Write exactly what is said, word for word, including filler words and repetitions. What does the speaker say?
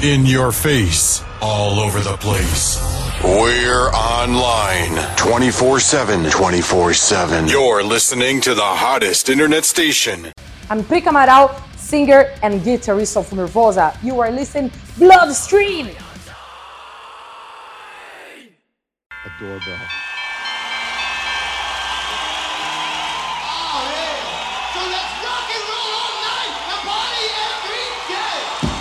In your face, all over the place. We're online twenty-four seven, twenty-four seven. You're listening to the hottest internet station. I'm Pri Amaral, singer and guitarist of Nervosa. You are listening Bloodstream. A doorbell.